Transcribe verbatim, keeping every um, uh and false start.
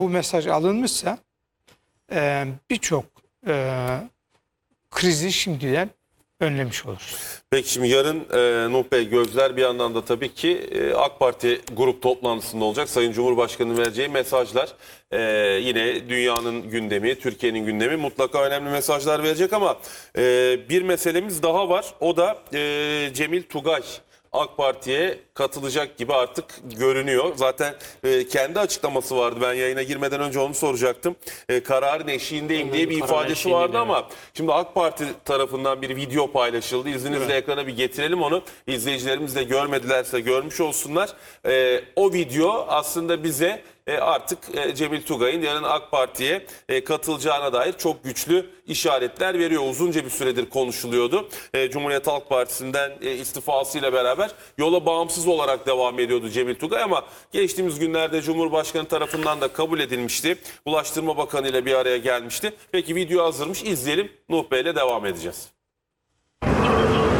bu mesaj alınmışsa e, birçok e, krizi şimdiden önlemiş oluruz. Peki şimdi yarın e, Nuh Bey gözler bir yandan da tabii ki e, AK Parti grup toplantısında olacak. Sayın Cumhurbaşkanı'nın vereceği mesajlar e, yine dünyanın gündemi, Türkiye'nin gündemi mutlaka önemli mesajlar verecek ama e, bir meselemiz daha var. O da e, Cemil Tugay. AK Parti'ye katılacak gibi artık görünüyor. Zaten e, kendi açıklaması vardı. Ben yayına girmeden önce onu soracaktım. E, kararın eşiğindeyim diye bir ifadesi vardı ama şimdi AK Parti tarafından bir video paylaşıldı. İzninizle evet. ekrana bir getirelim onu. İzleyicilerimiz de görmedilerse görmüş olsunlar. E, o video aslında bize e, artık e, Cemil Tugay'ın yarın AK Parti'ye e, katılacağına dair çok güçlü işaretler veriyor. Uzunca bir süredir konuşuluyordu. E, Cumhuriyet Halk Partisi'nden e, istifasıyla beraber yola bağımsız olarak devam ediyordu Cemil Tugay ama geçtiğimiz günlerde Cumhurbaşkanı tarafından da kabul edilmişti. Ulaştırma Bakanı ile bir araya gelmişti. Peki video hazırmış, izleyelim. Nuh Bey ile devam edeceğiz.